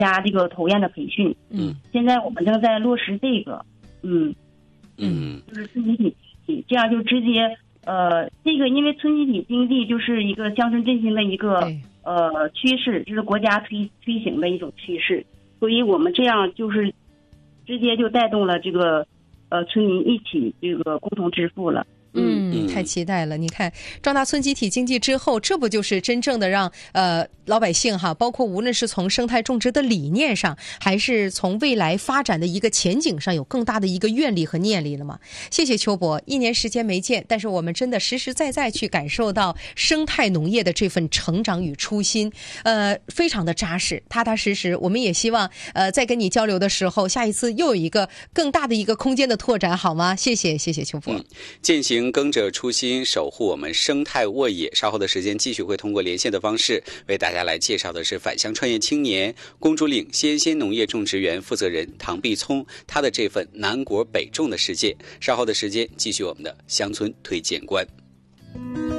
加这个投院的培训。现在我们正在落实这个。就是村集体，这样就直接这个因为村集体经济就是一个乡村振兴的一个趋势，就是国家推行的一种趋势，所以我们这样就是直接就带动了这个村民一起这个共同支付了。 太期待了！你看，壮大村集体经济之后，这不就是真正的让老百姓哈，包括无论是从生态种植的理念上，还是从未来发展的一个前景上，有更大的一个愿力和念力了吗？谢谢邱博，1年时间没见，但是我们真的实实在在去感受到生态农业的这份成长与初心，非常的扎实，踏踏实实。我们也希望在跟你交流的时候，下一次又有一个更大的一个空间的拓展，好吗？谢谢邱博。 践行耕者初心，守护我们生态沃野。稍后的时间继续会通过连线的方式为大家来介绍的是返乡创业青年公主岭鲜农业种植园负责人唐碧聪，他的这份南国北种的世界。稍后的时间继续我们的乡村推荐观。